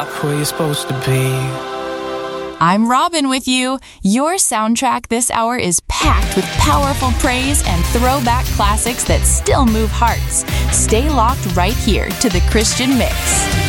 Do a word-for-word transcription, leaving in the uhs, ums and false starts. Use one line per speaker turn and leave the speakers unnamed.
not where you're supposed to be.
I'm Robin with you. Your soundtrack this hour is packed with powerful praise and throwback classics that still move hearts. Stay locked right here to the Christian Mix.